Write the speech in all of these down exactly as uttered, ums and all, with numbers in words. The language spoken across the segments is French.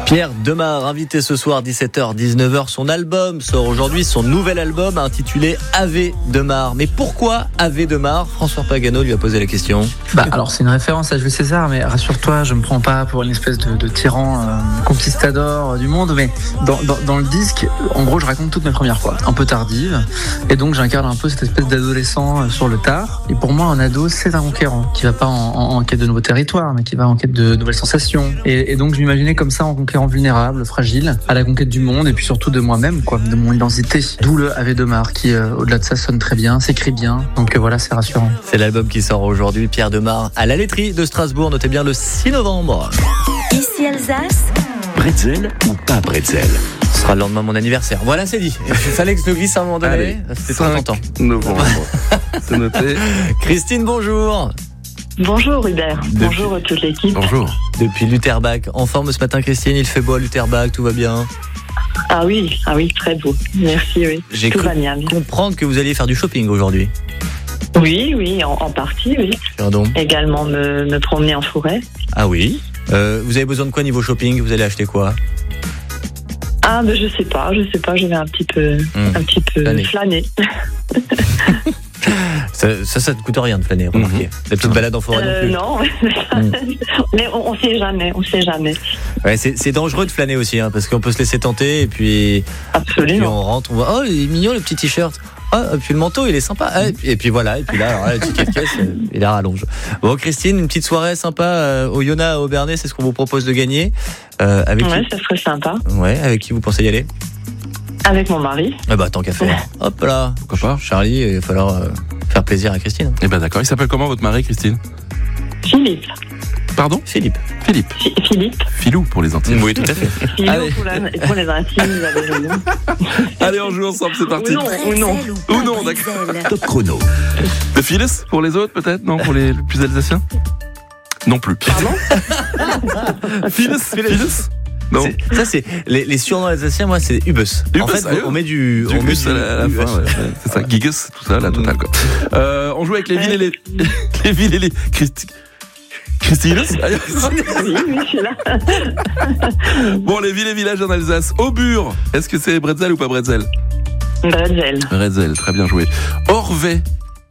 Pierre Demar, invité ce soir dix-sept heures dix-neuf heures. Son album sort aujourd'hui, son nouvel album intitulé Ave Demar. Mais pourquoi Ave Demar? François Pagano lui a posé la question. Bah alors c'est une référence à Jules César, mais rassure-toi, je me prends pas pour une espèce de, de tyran euh, conquistador du monde. Mais dans, dans, dans le disque, en gros, je raconte toutes mes premières fois, un peu tardives, et donc j'incarne un peu cette espèce d'adolescent euh, sur le tard. Et pour moi, un ado, c'est un conquérant qui va pas en, en, en quête de nouveaux territoires, mais qui va en quête de nouvelles sensations. Et, et donc je m'imaginais comme ça en conquérant vulnérable, fragile, à la conquête du monde et puis surtout de moi-même, quoi, de mon identité. D'où le Ave Demar qui, euh, au-delà de ça, sonne très bien, s'écrit bien. Donc euh, voilà, c'est rassurant. C'est l'album qui sort aujourd'hui, Pierre Demar, à la laiterie de Strasbourg. Notez bien le six novembre. Ici Alsace. Bretzel ou pas bretzel? Ce sera le lendemain de mon anniversaire. Voilà, c'est dit. Il fallait que je le glisse à un moment donné. Allez, C'était très tentant. novembre. C'est noté. Christine, bonjour. Bonjour Hubert, Depuis... bonjour à toute l'équipe. Bonjour. Depuis Lutterbach, en forme ce matin Christine, il fait beau à Lutterbach, tout va bien? Ah oui, ah oui, très beau, merci, oui. J'ai tout cru va bien. comprendre que vous alliez faire du shopping aujourd'hui. Oui, oui, en, en partie, oui. Pardon. Également me, me promener en forêt. Ah oui. Euh, vous avez besoin de quoi niveau shopping? Vous allez acheter quoi? Ah ben je sais pas, je sais pas, je vais un petit peu, mmh. un petit peu flâner. flâner. Ça, ça, ça ne coûte rien de flâner, remarquez. Mmh. La petite balade en forêt euh, non plus. Non, mmh. mais on, on sait jamais, on sait jamais. Ouais, c'est, c'est dangereux de flâner aussi, hein, parce qu'on peut se laisser tenter et puis, absolument. Et puis on rentre, on voit, oh il est mignon le petit t-shirt. Ah, et puis le manteau, il est sympa. Ah, et, puis, et puis voilà, et puis là, alors là le ticket de caisse, il la rallonge. Bon, Christine, une petite soirée sympa euh, au Yona à Aubernais, c'est ce qu'on vous propose de gagner. Euh, avec ouais, qui... ça serait sympa. Ouais, avec qui vous pensez y aller? Avec mon mari. Eh bah, tant qu'à faire. Hop là. Pourquoi pas? Charlie, il va falloir euh, faire plaisir à Christine. Eh ben d'accord. Il s'appelle comment votre mari, Christine? Philippe. Pardon? Philippe. Philippe. F- Philippe. Filou pour les intimes. Oui, tout à fait. Philou pour, la, pour les intimes, vous avez raison. Allez, on joue ensemble, c'est parti. Ou non, ou non. Ou, ou non, d'accord. Top chrono. Le Phyllis pour les autres, peut-être? Non, pour les plus alsaciens? Non plus. Pardon? Phyllis, Phyllis. Non. C'est, ça, c'est les, les surnoms alsaciens, moi, c'est Ubus. En fait, ah, on met du. Du on met bus à la, à la fin, ouais, ouais, c'est ça. Gigas, tout ça, la totale, quoi. Euh, on joue avec les villes et les. Les villes et les. Christi... Christine Oui, oui, je suis là. Bon, les villes et villages en Alsace. Aubure, est-ce que c'est bretzel ou pas bretzel? Bretzel. Bretzel, très bien joué. Orvet.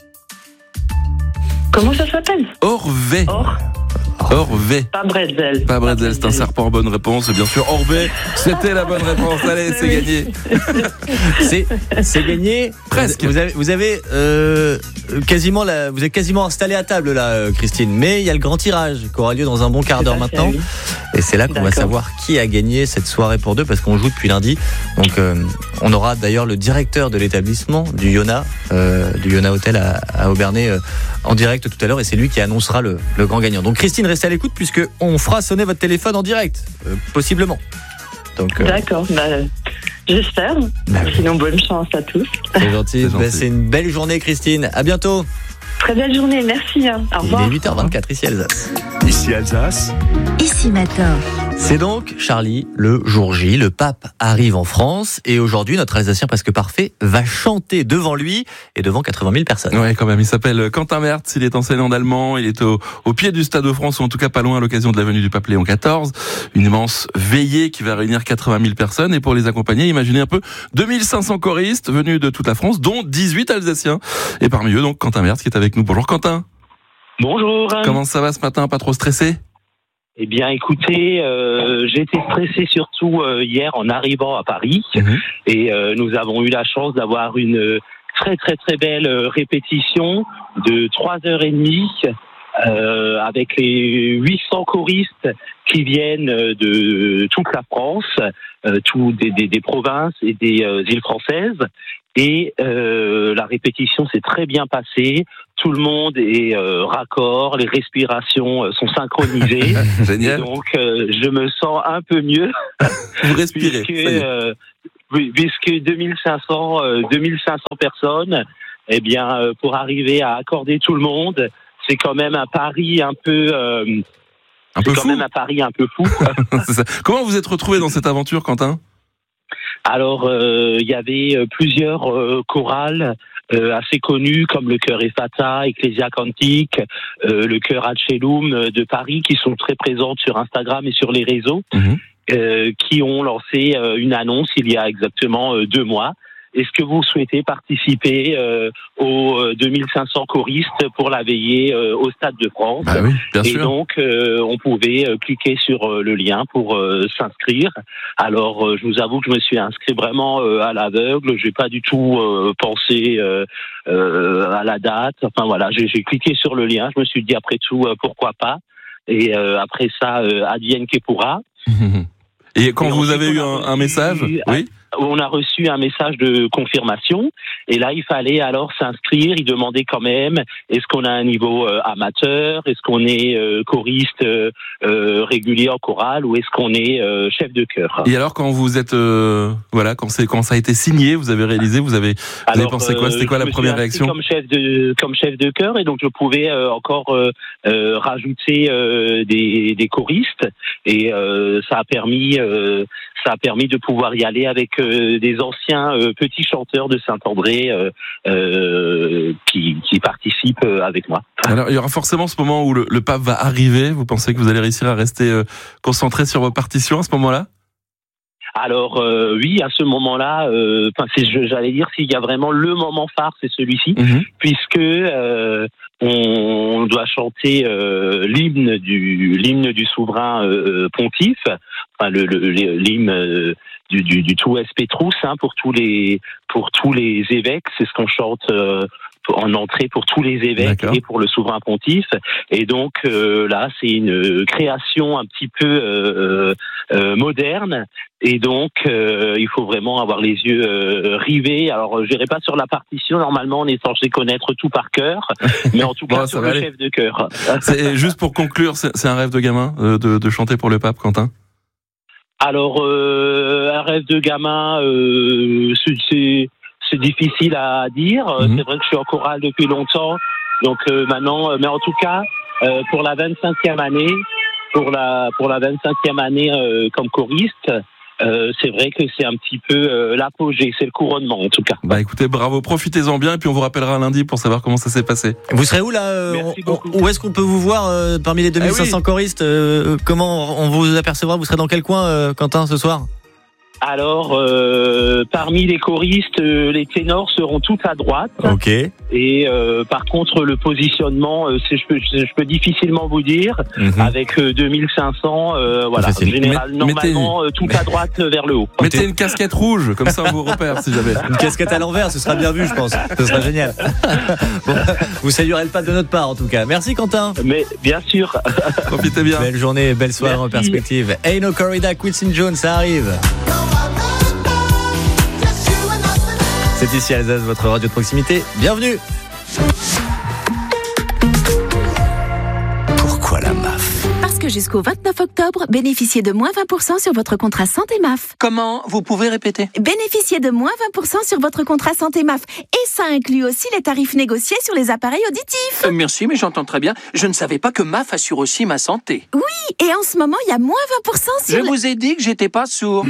Comment ça s'appelle? Orvet. Or. Orvet. Pas bretzel. Pas bretzel, c'est un serpent. Bonne réponse, bien sûr. Orvet, c'était la bonne réponse. Allez, c'est gagné. C'est, c'est gagné. Presque. Vous avez, vous avez euh, quasiment la, vous êtes quasiment installé à table là, euh, Christine. Mais il y a le grand tirage qui aura lieu dans un bon quart d'heure maintenant. Oui. Et c'est là qu'on D'accord. va savoir qui a gagné cette soirée pour deux, parce qu'on joue depuis lundi. Donc, euh, on aura d'ailleurs le directeur de l'établissement du Yona, euh, du Yona Hotel à, à Aubernais, euh, en direct tout à l'heure, et c'est lui qui annoncera le, le grand gagnant. Donc, Christine, restez à l'écoute puisque on fera sonner votre téléphone en direct, euh, possiblement. Donc, euh, d'accord, bah, j'espère. Bah oui. Sinon, bonne chance à tous. c'est gentil. C'est gentil. Bah, c'est une belle journée, Christine. À bientôt. Très belle journée, merci. Hein. Au Il revoir. est huit heures vingt-quatre ici Alsace. Ici Alsace. Ici Matin. C'est donc, Charlie, le jour J. Le pape arrive en France et aujourd'hui, notre Alsacien presque parfait va chanter devant lui et devant quatre-vingt mille personnes. Ouais, quand même. Il s'appelle Quentin Mertz. Il est enseignant d'allemand. Il est au, au pied du Stade de France, ou en tout cas pas loin à l'occasion de la venue du pape Léon quatorze. Une immense veillée qui va réunir quatre-vingt mille personnes. Et pour les accompagner, imaginez un peu deux mille cinq cents choristes venus de toute la France, dont dix-huit Alsaciens. Et parmi eux, donc, Quentin Mertz qui est avec nous. Bonjour Quentin. Bonjour. Comment ça va ce matin? Pas trop stressé? Eh bien, écoutez, euh, j'ai été stressé surtout euh, hier en arrivant à Paris. Mmh. Et euh, nous avons eu la chance d'avoir une très très très belle répétition de trois heures et demie euh, avec les huit cents choristes qui viennent de toute la France, euh, tout, des, des, des provinces et des euh, îles françaises. Et euh, la répétition s'est très bien passée. Tout le monde est euh, raccord, les respirations euh, sont synchronisées. Génial. Et donc, euh, je me sens un peu mieux. Vous respirez. Puisque, euh, puisque deux mille cinq cents, euh, deux mille cinq cents personnes, eh bien, euh, pour arriver à accorder tout le monde, c'est quand même un pari un peu... Euh, un c'est peu quand fou. même un pari un peu fou. C'est ça. Comment vous êtes retrouvé dans cette aventure, Quentin? Alors, euh, il y avait euh, plusieurs euh, chorales euh, assez connues, comme le chœur Ephata, Ecclesia Cantique, euh, le chœur Adchelum de Paris, qui sont très présentes sur Instagram et sur les réseaux. Mmh. euh, qui ont lancé euh, une annonce il y a exactement euh, deux mois. Est-ce que vous souhaitez participer euh, aux euh, deux mille cinq cents choristes pour la veillée euh, au Stade de France? Bah oui, bien Et sûr. donc, euh, on pouvait euh, cliquer sur euh, le lien pour euh, s'inscrire. Alors, euh, je vous avoue que je me suis inscrit vraiment euh, à l'aveugle. J'ai pas du tout euh, pensé euh, euh, à la date. Enfin voilà, j'ai, j'ai cliqué sur le lien. Je me suis dit après tout, euh, pourquoi pas. Et euh, après ça, euh, advienne que pourra. Et quand Et vous ensuite, avez on eu a un, reçu- un message, oui. On a reçu un message de confirmation et là il fallait alors s'inscrire. Il demandait quand même est-ce qu'on a un niveau euh, amateur, est-ce qu'on est euh, choriste euh, euh, régulier en chorale ou est-ce qu'on est euh, chef de chœur. Et alors quand vous êtes, euh, voilà, quand c'est quand ça a été signé, vous avez réalisé, vous avez, vous avez Alors, pensé quoi? C'était quoi euh, la je me première suis inscrit réaction? Comme chef de comme chef de chœur et donc je pouvais euh, encore euh, euh, rajouter euh, des, des choristes et euh, ça a permis euh, ça a permis de pouvoir y aller avec euh, des anciens euh, petits chanteurs de Saint-André euh, euh, qui, qui participent euh, avec moi. Alors il y aura forcément ce moment où le, le pape va arriver. Vous pensez que vous allez réussir à rester euh, concentré sur vos partitions à ce moment-là? Alors euh, oui, à ce moment-là, euh, enfin, c'est, je- j'allais dire s'il y a vraiment le moment phare, c'est celui-ci, Mhm. puisque euh, on doit chanter euh, l'hymne du l'hymne du souverain euh, pontife, enfin le, le- l'hymne euh, du, du, du tout S P Trousse, hein, pour tous les pour tous les évêques, c'est ce qu'on chante euh, en entrée pour tous les évêques D'accord. et pour le souverain pontife. Et donc euh, là, c'est une création un petit peu euh, euh, moderne. Et donc, euh, il faut vraiment avoir les yeux euh, rivés. Alors, je n'irai pas sur la partition. Normalement, on est censé connaître tout par cœur, mais en tout Bon, cas ça sur va le aller. chef de chœur. C'est, juste pour conclure, c'est, c'est un rêve de gamin euh, de, de chanter pour le pape, Quentin? Alors, euh, un rêve de gamin, euh, c'est, c'est, c'est difficile à dire. Mhm. C'est vrai que je suis en chorale depuis longtemps. Donc euh, maintenant, euh, mais en tout cas, euh, pour la vingt-cinquième année, pour la pour la vingt-cinquième année euh, comme choriste, euh, c'est vrai que c'est un petit peu euh, l'apogée, c'est le couronnement en tout cas. Bah écoutez, bravo, profitez-en bien et puis on vous rappellera lundi pour savoir comment ça s'est passé. Vous serez où là euh, Merci on- beaucoup. Où est-ce qu'on peut vous voir euh, parmi les deux mille cinq cents Eh oui. choristes euh, Comment on vous apercevra? Vous serez dans quel coin, euh, Quentin, ce soir? Alors, euh, parmi les choristes, euh, les ténors seront tout à droite. Ok. Et euh, par contre, le positionnement, euh, c'est, je, peux, je peux difficilement vous dire. Mhm. Avec euh, deux mille cinq cents, euh, voilà, facile. général, Mais- normalement euh, tout à droite euh, vers le haut. Mettez une casquette rouge, comme ça on vous repère si jamais. Une casquette à l'envers, ce sera bien vu, je pense. Ce sera génial. Bon, vous saluerez le pas de notre part, en tout cas. Merci, Quentin. Mais bien sûr, Profitez bien. Belle journée, belle soirée en Merci. perspective. Hey No Corrida, Quincy Jones, ça arrive. C'est ici Alsace, votre radio de proximité. Bienvenue. Pourquoi la M A F? Parce que jusqu'au vingt-neuf octobre, bénéficiez de moins vingt pour cent sur votre contrat santé M A F. Comment? Vous pouvez répéter? Bénéficiez de moins vingt pour cent sur votre contrat santé M A F. Et ça inclut aussi les tarifs négociés sur les appareils auditifs. Euh, merci, mais j'entends très bien. Je ne savais pas que M A F assure aussi ma santé. Et en ce moment, il y a moins vingt pour cent Je sur... les- vous ai dit que j'étais pas sourd.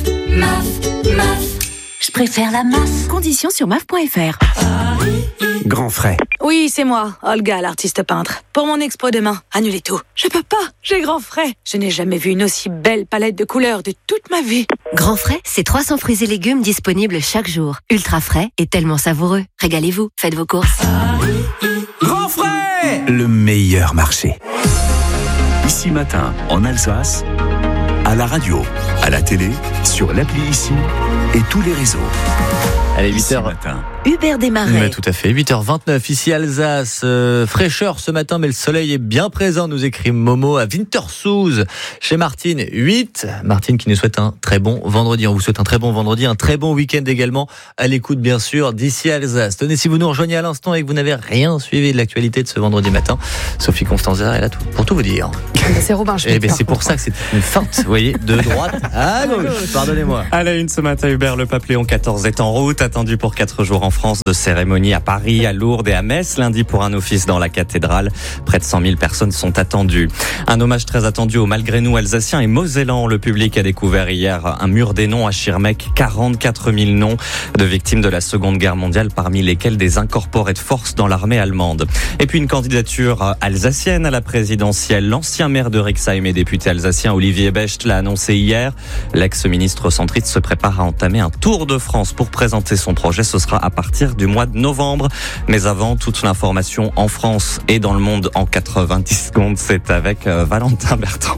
Je préfère la M A F. Conditions sur M A F point F R. Grand frais. Oui, c'est moi, Olga, l'artiste peintre. Pour mon expo demain, annulez tout. Je peux pas, j'ai grand frais. Je n'ai jamais vu une aussi belle palette de couleurs de toute ma vie. Grand frais, c'est trois cents fruits et légumes disponibles chaque jour. Ultra frais et tellement savoureux. Régalez-vous, faites vos courses. Grand frais! Le meilleur marché. Ici Matin, en Alsace, à la radio, à la télé, sur l'appli Ici et tous les réseaux. Allez, huit Ici heures. Matin. Hubert Desmarais. Ouais, tout à fait. huit heures vingt-neuf, ici Alsace. Euh, fraîcheur ce matin, mais le soleil est bien présent, nous écrit Momo à Wintersoos, chez Martine. huit. Martine qui nous souhaite un très bon vendredi. On vous souhaite un très bon vendredi, un très bon week-end également. À l'écoute, bien sûr, d'ici Alsace. Tenez, si vous nous rejoignez à l'instant et que vous n'avez rien suivi de l'actualité de ce vendredi matin, Sophie Constanza est là tout- pour tout vous dire. C'est Robin Et ben, c'est pour ça que c'est une feinte, vous voyez, de droite à gauche. Pardonnez-moi. À la une ce matin, Hubert, le pape Léon quatorze est en route, attendu pour quatre jours en France, de cérémonie à Paris, à Lourdes et à Metz, lundi pour un office dans la cathédrale. Près de cent mille personnes sont attendues. Un hommage très attendu aux malgré nous alsaciens et mosellans. Le public a découvert hier un mur des noms à Schirmeck, quarante-quatre mille noms de victimes de la Seconde Guerre mondiale, parmi lesquels des incorporés de force dans l'armée allemande. Et puis une candidature alsacienne à la présidentielle. L'ancien maire de Rixheim et député alsacien Olivier Becht l'a l'a annoncé hier. L'ex-ministre centriste se prépare à entamer un tour de France pour présenter son projet. Ce sera à partir du mois de novembre. Mais avant, toute l'information en France et dans le monde en quatre-vingt-dix secondes, c'est avec Valentin Bertrand.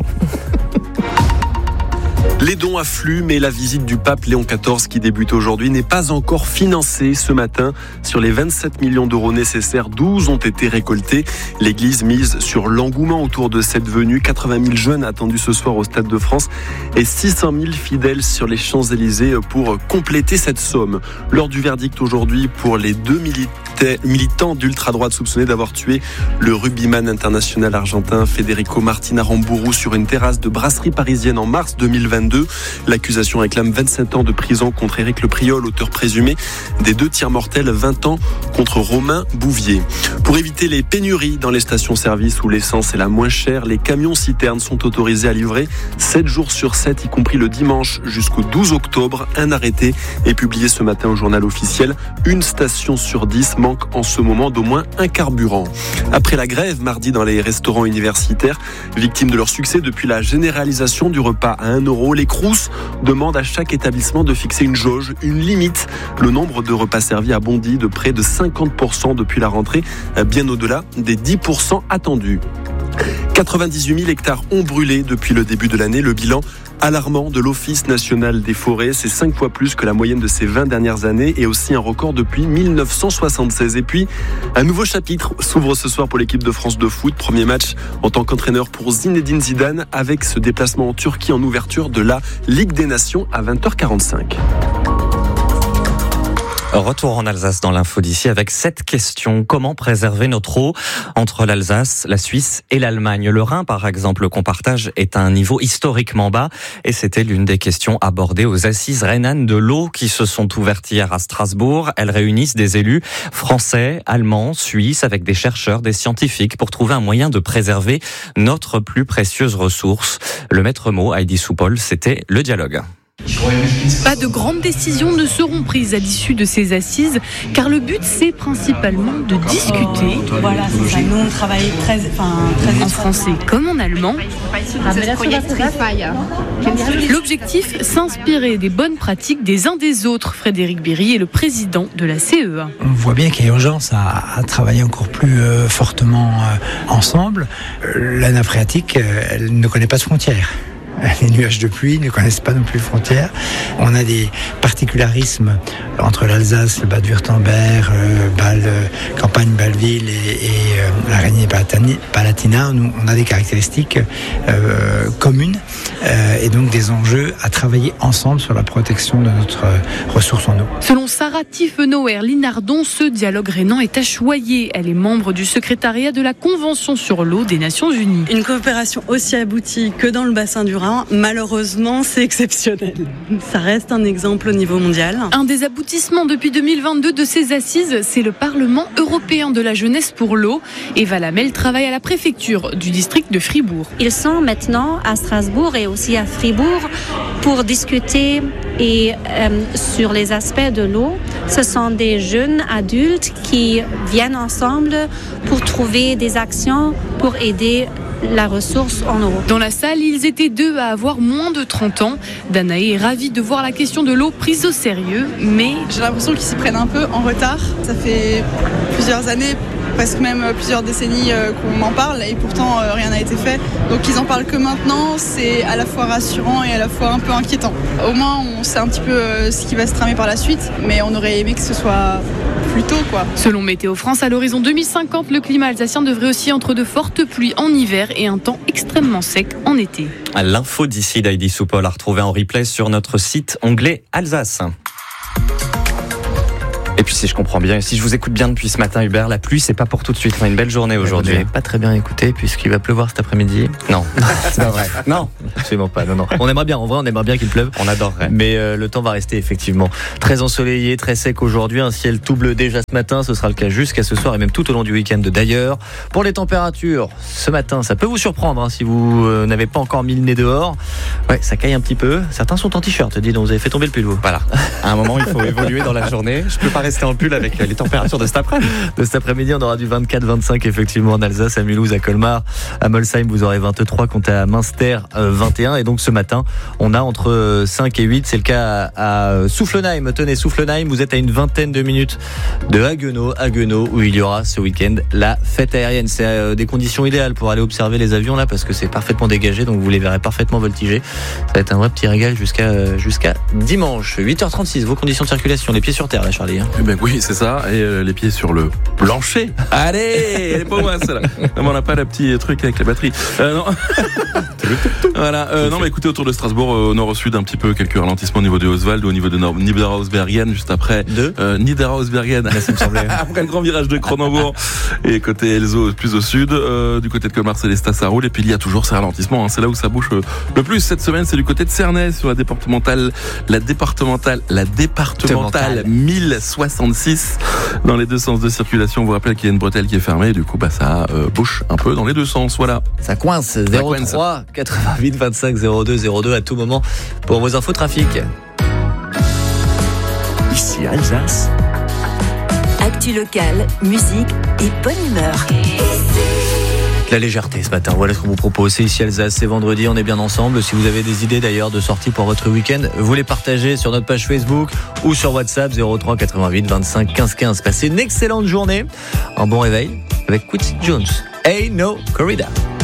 Les dons affluent, mais la visite du pape Léon quatorze qui débute aujourd'hui n'est pas encore financée. Ce matin, sur les vingt-sept millions d'euros nécessaires, douze ont été récoltés. L'Église mise sur l'engouement autour de cette venue. quatre-vingt mille jeunes attendus ce soir au Stade de France et six cent mille fidèles sur les Champs-Élysées pour compléter cette somme. Lors du verdict aujourd'hui pour les deux militants d'ultra-droite soupçonnés d'avoir tué le rugbyman international argentin Federico Martin Aramburu sur une terrasse de brasserie parisienne en mars deux mille vingt-deux. L'accusation réclame vingt-sept ans de prison contre Éric Le Priol, auteur présumé des deux tirs mortels, vingt ans contre Romain Bouvier. Pour éviter les pénuries dans les stations-service où l'essence est la moins chère, les camions-citernes sont autorisés à livrer sept jours sur sept, y compris le dimanche jusqu'au douze octobre. Un arrêté est publié ce matin au journal officiel. Une station sur dix manque en ce moment d'au moins un carburant. Après la grève mardi dans les restaurants universitaires, victimes de leur succès depuis la généralisation du repas à un euro, les Crous demandent à chaque établissement de fixer une jauge, une limite. Le nombre de repas servis a bondi de près de cinquante pour cent depuis la rentrée, bien au-delà des dix pour cent attendus. quatre-vingt-dix-huit mille hectares ont brûlé depuis le début de l'année. Le bilan alarmant de l'Office national des forêts, c'est cinq fois plus que la moyenne de ces vingt dernières années et aussi un record depuis mille neuf cent soixante-seize. Et puis, un nouveau chapitre s'ouvre ce soir pour l'équipe de France de foot. Premier match en tant qu'entraîneur pour Zinedine Zidane avec ce déplacement en Turquie en ouverture de la Ligue des Nations à vingt heures quarante-cinq. Retour en Alsace dans l'info d'ici avec cette question. Comment préserver notre eau entre l'Alsace, la Suisse et l'Allemagne? Le Rhin, par exemple, qu'on partage, est à un niveau historiquement bas et c'était l'une des questions abordées aux assises rhénanes de l'eau qui se sont ouvertes hier à Strasbourg. Elles réunissent des élus français, allemands, suisses avec des chercheurs, des scientifiques pour trouver un moyen de préserver notre plus précieuse ressource. Le maître mot, Heidi Soupol, c'était le dialogue. Pas de grandes décisions ne seront prises à l'issue de ces assises, car le but c'est principalement de discuter. Voilà, c'est ça. Nous on travaille très, enfin, très en français comme en allemand. L'objectif, s'inspirer des bonnes pratiques des uns des autres. Frédéric Berry est le président de la C E A. On voit bien qu'il y a urgence à, à travailler encore plus euh, fortement euh, ensemble. La nappe phréatique, euh, elle ne connaît pas de frontières. Les nuages de pluie ne connaissent pas non plus de frontières. On a des particularismes entre l'Alsace, le Bade-Wurtemberg, euh, Bâle, euh, Campagne, Bâle-Ville et, et euh, la Rhénanie-Palatinat. Nous, on a des caractéristiques euh, communes euh, et donc des enjeux à travailler ensemble sur la protection de notre euh, ressource en eau. Selon Sarah Tiefenauer-Linardon, ce dialogue rhénan est à choyer. Elle est membre du secrétariat de la Convention sur l'eau des Nations Unies. Une coopération aussi aboutie que dans le bassin du Rhin, malheureusement, c'est exceptionnel. Ça reste un exemple au niveau mondial. Un des aboutissements depuis deux mille vingt-deux de ces assises, c'est le Parlement européen de la jeunesse pour l'eau. Eva Lamel travaille à la préfecture du district de Fribourg. Ils sont maintenant à Strasbourg et aussi à Fribourg pour discuter et, euh, sur les aspects de l'eau. Ce sont des jeunes adultes qui viennent ensemble pour trouver des actions pour aider la ressource en eau. Dans la salle, ils étaient deux à avoir moins de trente ans. Danae est ravie de voir la question de l'eau prise au sérieux, mais... J'ai l'impression qu'ils s'y prennent un peu en retard. Ça fait plusieurs années, presque même plusieurs décennies qu'on en parle et pourtant rien n'a été fait. Donc ils en parlent que maintenant, c'est à la fois rassurant et à la fois un peu inquiétant. Au moins on sait un petit peu ce qui va se tramer par la suite, mais on aurait aimé que ce soit plus tôt, quoi. Selon Météo France, à l'horizon deux mille cinquante, le climat alsacien devrait aussi entre de fortes pluies en hiver et un temps extrêmement sec en été. L'info d'ici d'Heidi Soupol à retrouver en replay sur notre site onglet Alsace. Et puis si je comprends bien, si je vous écoute bien depuis ce matin, Hubert, la pluie c'est pas pour tout de suite. Enfin, une belle journée aujourd'hui. Vous n'avez pas très bien écouté puisqu'il va pleuvoir cet après-midi. Non, c'est pas vrai. Non, absolument pas. Non, non. On aimerait bien. En vrai, on aimerait bien qu'il pleuve. On adorerait. Mais euh, le temps va rester effectivement très ensoleillé, très sec aujourd'hui. Un ciel tout bleu déjà ce matin. Ce sera le cas jusqu'à ce soir et même tout au long du week-end d'ailleurs. Pour les températures, ce matin, ça peut vous surprendre hein, si vous euh, n'avez pas encore mis le nez dehors. Ouais, ça caille un petit peu. Certains sont en t-shirt. Dis donc, vous avez fait tomber le pull. Vous. Voilà. À un moment, il faut évoluer dans la journée. Je peux pas rester en pull avec les températures de cet après-midi. De cet après-midi, on aura du vingt-quatre vingt-cinq effectivement en Alsace, à Mulhouse, à Colmar, à Molsheim, vous aurez vingt-trois, comptez à Münster euh, vingt et un. Et donc ce matin, on a entre cinq et huit. C'est le cas à, à Soufflenheim. Tenez, Soufflenheim, vous êtes à une vingtaine de minutes de Haguenau, Haguenau, où il y aura ce week-end la fête aérienne. C'est euh, des conditions idéales pour aller observer les avions là, parce que c'est parfaitement dégagé, donc vous les verrez parfaitement voltiger. Ça va être un vrai petit régal jusqu'à euh, jusqu'à dimanche. huit heures trente-six, vos conditions de circulation, les pieds sur terre là, Charlie. Hein. Eh ben oui, c'est ça, et euh, les pieds sur le plancher. Allez, elle est pas moi celle-là. Non, on n'a pas le petit truc avec la batterie. Euh, non. Voilà. Euh, non, mais écoutez, autour de Strasbourg, euh, au nord au sud, un petit peu quelques ralentissements au niveau de Oswald, au niveau de Nord- Niederhausbergen, juste après. De euh, Niederhausbergen. Ça me semblait. Après le grand virage de Cronenbourg. Et côté Elzo, plus au sud, euh, du côté de Colmar, Célestat, ça roule. Et puis il y a toujours ces ralentissements. Hein. C'est là où ça bouge euh, le plus cette semaine. C'est du côté de Cernay, sur la départementale, la départementale, la départementale mille soixante-six, dans les deux sens de circulation. On vous rappelle qu'il y a une bretelle qui est fermée. Et du coup, bah, ça euh, bouge un peu dans les deux sens. Voilà. Ça coince. zéro trois quatre-vingt-huit vingt-cinq zéro deux zéro deux à tout moment pour vos infos trafic. Ici Alsace. Actu locale, musique et bonne humeur. La légèreté ce matin, voilà ce qu'on vous propose. C'est ici Alsace, c'est vendredi, on est bien ensemble. Si vous avez des idées d'ailleurs de sortie pour votre week-end, vous les partagez sur notre page Facebook ou sur WhatsApp zéro trois quatre-vingt-huit vingt-cinq quinze quinze. Passez une excellente journée, un bon réveil avec Quincy Jones. Hey no corrida.